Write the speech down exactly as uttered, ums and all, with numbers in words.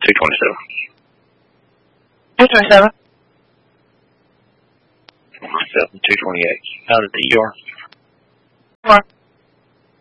two twenty-seven. two twenty-seven. Myself, two twenty-eight. Out at the E R. Four.